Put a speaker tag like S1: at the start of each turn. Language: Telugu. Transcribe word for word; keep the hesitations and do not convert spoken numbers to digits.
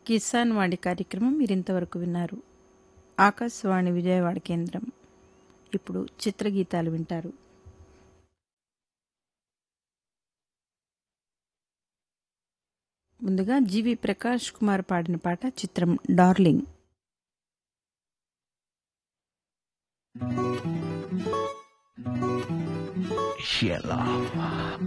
S1: కిసాన్ వాణి కార్యక్రమం మీరింతవరకు విన్నారు. ఆకాశవాణి విజయవాడ కేంద్రం. ఇప్పుడు చిత్రగీతాలు వింటారు. ముందుగా జీవి ప్రకాష్ కుమార్ పాడిన పాట, చిత్రం డార్లింగ్.
S2: Sheila.